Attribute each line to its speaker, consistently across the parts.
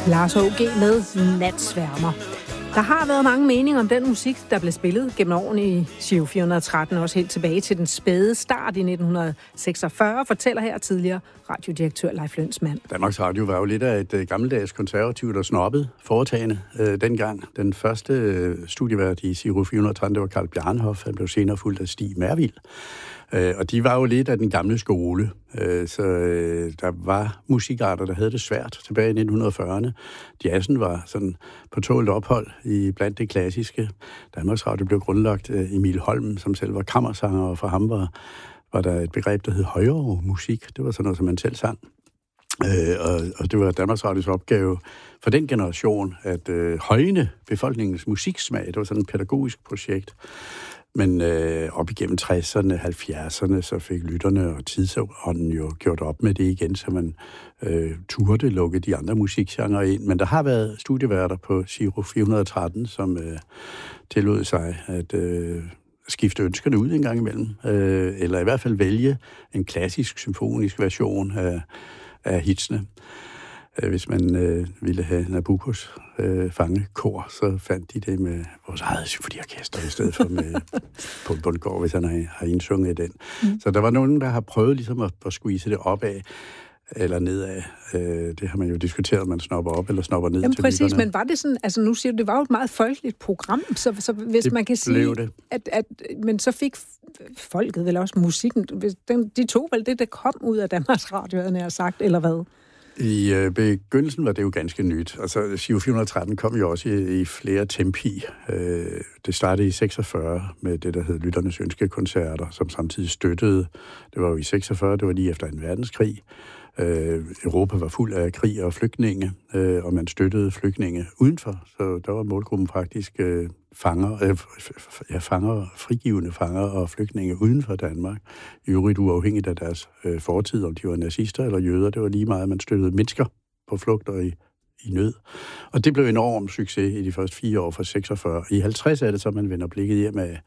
Speaker 1: Lars H.G. med Natsværmer. Der har været mange meninger om den musik, der blev spillet gennem årene i Giro 413, også helt tilbage til den spæde start i 1946, fortæller her tidligere radiodirektør Leif Lønsmand.
Speaker 2: Danmarks Radio var jo lidt af et gammeldags konservativt og snobbet foretagende dengang. Den første studievært i Giro 413, det var Carl Bjarnhof, han blev senere fulgt af Stig Mervild. Og de var jo lidt af den gamle skole, så der var musikarter, der havde det svært tilbage i 1940'erne. Jazzen var sådan på tålt ophold i blandt det klassiske. Danmarks Radio blev grundlagt Emil Holm, som selv var kammersanger, og for ham var der et begreb, der hed højere musik. Det var sådan noget, som man selv sang. Og det var Danmarks Radios opgave for den generation at højne befolkningens musiksmag. Det var sådan et pædagogisk projekt. Men op igennem 60'erne, 70'erne, så fik lytterne og tidsånden jo gjort op med det igen, så man turde lukke de andre musikgenrer ind. Men der har været studieværter på Giro 413, som tillod sig at skifte ønskerne ud en gang imellem, eller i hvert fald vælge en klassisk symfonisk version af hitsene. Hvis man ville have Nabuccos fangekor, så fandt de det med vores eget symfoniorkester i stedet for med på Bundgaard, hvis han har indsunget den. Så der var nogen, der har prøvet ligesom at squeeze det opad eller nedad. Det har man jo diskuteret, om man snopper op eller snopper ned. Jamen, til
Speaker 1: præcis,
Speaker 2: lytterne.
Speaker 1: Men var det sådan, altså nu siger du, det var jo et meget folkeligt program, så hvis det man kan sige, men så fik folket vel også musikken, de tog vel det, der kom ud af Danmarks Radio, havde jeg sagt, eller hvad?
Speaker 2: I begyndelsen var det jo ganske nyt. Altså, Giro 413 kom jo også i flere tempi. Det startede i 46 med det, der hed Lytternes Ønskekoncerter, som samtidig støttede. Det var jo i 46, det var lige efter 2. verdenskrig. Europa var fuld af krig og flygtninge, og man støttede flygtninge udenfor. Så der var målgruppen faktisk frigivende fanger og flygtninge uden for Danmark. I øvrigt uafhængigt af deres fortid, om de var nazister eller jøder. Det var lige meget, at man støttede mennesker på flugt og i nød. Og det blev en enorm succes i de første 4 år fra 46. I 50 er det så, man vender blikket hjem af,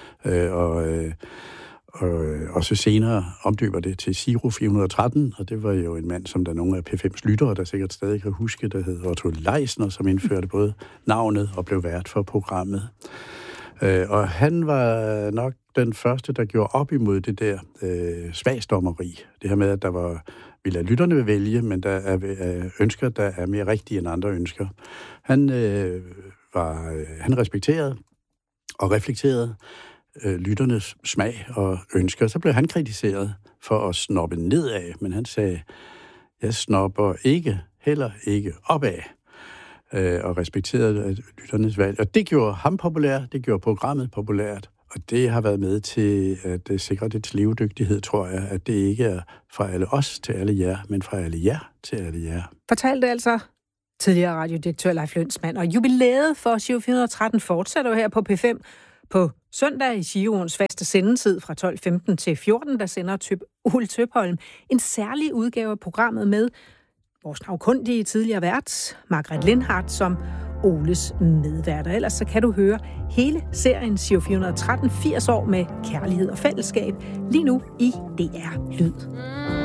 Speaker 2: og så senere omdøber det til Giro 413, og det var jo en mand, som der nogle af P5's lyttere, der sikkert stadig kan huske, der hed Otto Leisner, som indførte både navnet og blev vært for programmet. Og han var nok den første, der gjorde op imod det der smagsdommeri. Det her med, at vi lader lytterne vælge, men der er ønsker, der er mere rigtige end andre ønsker. Han respekterede og reflekterede lytternes smag og ønsker. Så blev han kritiseret for at snoppe nedad, men han sagde, jeg snopper heller ikke opad, og respekterede lytternes valg. Og det gjorde ham populær, det gjorde programmet populært, og det har været med til at sikre dets levedygtighed, tror jeg, at det ikke er fra alle os til alle jer, men fra alle jer til alle jer.
Speaker 1: Fortalte altså tidligere radiodirektør Leif Lønsmand, og jubilæet for Giro 413 fortsætter jo her på P5 på søndag i Giroens faste sendetid fra 12.15 til 14, der sender Ole Tøpholm en særlig udgave af programmet med vores navnkundige tidligere vært, Margrethe Lindhardt, som Oles medvært. Ellers så kan du høre hele serien Giro 413 80 år med kærlighed og fællesskab lige nu i DR Lyd.